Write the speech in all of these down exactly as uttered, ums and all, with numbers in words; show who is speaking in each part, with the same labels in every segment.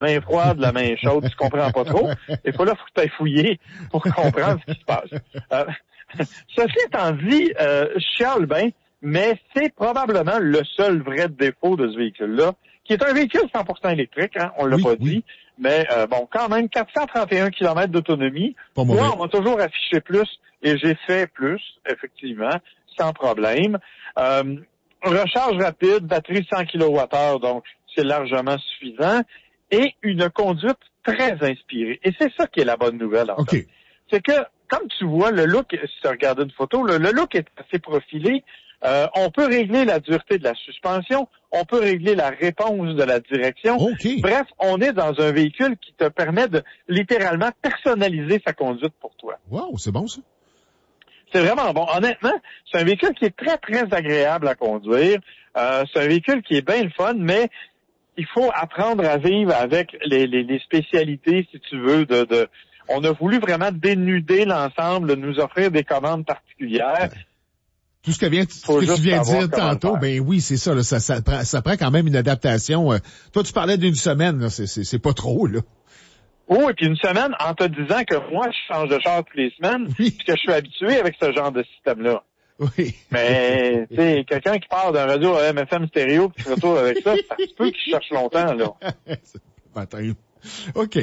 Speaker 1: main froide, la main chaude, tu comprends pas trop. Et faut là, faut que tu ailles fouiller pour comprendre ce qui se passe. Euh, ceci étant dit, euh, je chiale bien, mais c'est probablement le seul vrai défaut de ce véhicule-là, qui est un véhicule cent pour cent électrique, hein, on l'a
Speaker 2: oui,
Speaker 1: pas
Speaker 2: oui.
Speaker 1: dit, mais euh, bon, quand même, quatre cent trente et un kilomètres d'autonomie. Moi, on m'a toujours affiché plus, et j'ai fait plus, effectivement, sans problème. Euh, recharge rapide, batterie cent kilowattheures, donc c'est largement suffisant, et une conduite très inspirée. Et c'est ça qui est la bonne nouvelle, en
Speaker 2: okay.
Speaker 1: fait. C'est que, comme tu vois, le look, si tu regardes une photo, le, le look est assez profilé. Euh, on peut régler la dureté de la suspension, on peut régler la réponse de la direction.
Speaker 2: Okay.
Speaker 1: Bref, on est dans un véhicule qui te permet de littéralement personnaliser sa conduite pour toi.
Speaker 2: Wow, c'est bon ça.
Speaker 1: C'est vraiment bon. Honnêtement, c'est un véhicule qui est très, très agréable à conduire. Euh, c'est un véhicule qui est bien le fun, mais il faut apprendre à vivre avec les, les, les spécialités, si tu veux, de, de... On a voulu vraiment dénuder l'ensemble, nous offrir des commandes particulières.
Speaker 2: Tout ce que, vient, ce que tu viens de dire tantôt, ben oui, c'est ça, là, ça, ça, prend, ça prend quand même une adaptation. Euh, toi, tu parlais d'une semaine, là, c'est, c'est, c'est pas trop, là.
Speaker 1: Oh, et puis une semaine, en te disant que moi, je change de char toutes les semaines,
Speaker 2: oui.
Speaker 1: puisque je suis habitué avec ce genre de système-là.
Speaker 2: Oui.
Speaker 1: Mais, tu sais, quelqu'un qui part d'un radio M F M stéréo qui se retourne avec ça, ça se peut qu'il cherche longtemps, là.
Speaker 2: Attends. OK.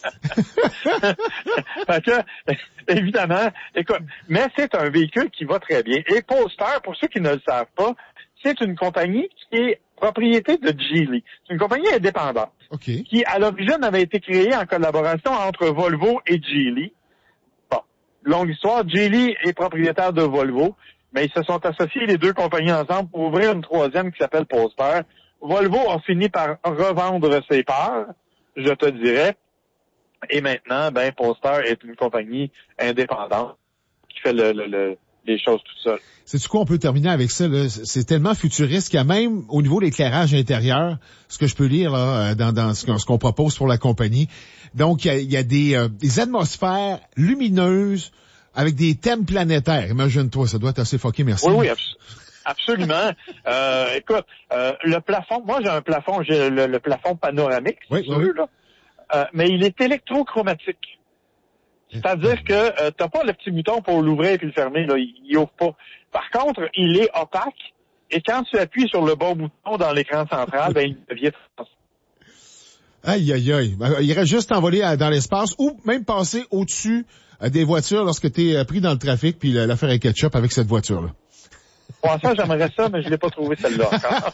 Speaker 1: Fait que, évidemment, écoute, mais c'est un véhicule qui va très bien. Et Polestar, pour ceux qui ne le savent pas, c'est une compagnie qui est propriété de Geely. C'est une compagnie indépendante.
Speaker 2: Okay.
Speaker 1: Qui, à l'origine, avait été créée en collaboration entre Volvo et Geely. Bon, longue histoire, Geely est propriétaire de Volvo, mais ils se sont associés les deux compagnies ensemble pour ouvrir une troisième qui s'appelle Polestar. Volvo a fini par revendre ses parts, je te dirais, et maintenant, ben, Polestar est une compagnie indépendante qui fait le, le, le, les choses toute seule.
Speaker 2: Sais-tu quoi, on peut terminer avec ça, là? C'est tellement futuriste qu'il y a même, au niveau de l'éclairage intérieur, ce que je peux lire là, dans, dans ce, qu'on, ce qu'on propose pour la compagnie. Donc, il y a, il y a des, euh, des atmosphères lumineuses avec des thèmes planétaires. Imagine-toi, ça doit être assez fucké, merci.
Speaker 1: Oui, oui, abs- absolument. euh, écoute, euh, le plafond, moi j'ai un plafond, j'ai le, le plafond panoramique,
Speaker 2: oui,
Speaker 1: si
Speaker 2: oui,
Speaker 1: tu veux,
Speaker 2: oui.
Speaker 1: là. Euh, mais il est électrochromatique. C'est-à-dire que euh, t'as pas le petit bouton pour l'ouvrir et le fermer, là, il, il ouvre pas. Par contre, il est opaque et quand tu appuies sur le bon bouton dans l'écran central, ben il devient transparent.
Speaker 2: Aïe, aïe, aïe. Il reste juste envoler dans l'espace ou même passer au-dessus des voitures lorsque tu es pris dans le trafic puis l'affaire est ketchup avec cette voiture-là.
Speaker 1: Pour ça, j'aimerais ça, mais je l'ai pas trouvé celle-là encore.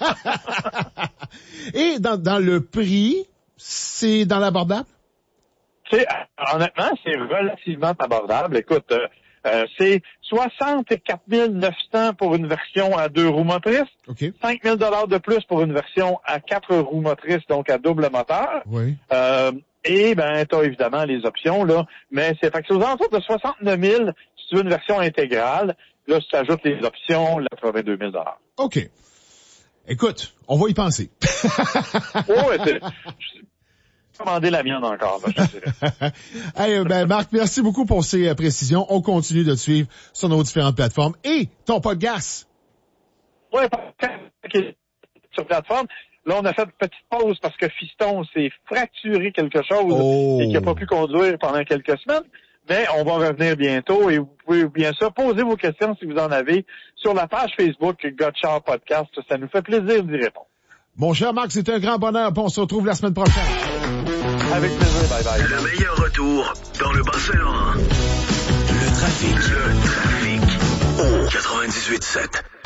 Speaker 2: Et dans, dans le prix, c'est dans l'abordable?
Speaker 1: C'est, honnêtement, c'est relativement abordable. Écoute, euh, euh, c'est soixante-quatre mille neuf cents pour une version à deux roues motrices,
Speaker 2: okay.
Speaker 1: cinq mille dollars de plus pour une version à quatre roues motrices, donc à double moteur.
Speaker 2: Oui.
Speaker 1: Euh, et ben, t'as évidemment les options, là, mais c'est, fait que c'est aux alentours de soixante-neuf mille si tu veux une version intégrale. Là, si tu ajoutes les options, là, quatre-vingt-deux mille dollars.
Speaker 2: OK. Écoute, on va y penser.
Speaker 1: Oh, ouais, c'est... commander la mienne encore, là, je dirais.
Speaker 2: Hey, ben, Marc, merci beaucoup pour ces euh, précisions. On continue de te suivre sur nos différentes plateformes et ton podcast.
Speaker 1: Oui, sur plateforme. Là, on a fait une petite pause parce que Fiston s'est fracturé quelque chose
Speaker 2: oh.
Speaker 1: et qu'il n'a pas pu conduire pendant quelques semaines. Mais on va revenir bientôt et vous pouvez bien sûr poser vos questions si vous en avez sur la page Facebook Gotchard Podcast. Ça nous fait plaisir d'y répondre.
Speaker 2: Mon cher Marc, c'est un grand bonheur. On se retrouve la semaine prochaine.
Speaker 1: Avec plaisir. Bye bye.
Speaker 3: Le meilleur retour dans le Bas-Saint-Laurent. Le trafic. Le trafic. Au quatre-vingt-dix-huit sept.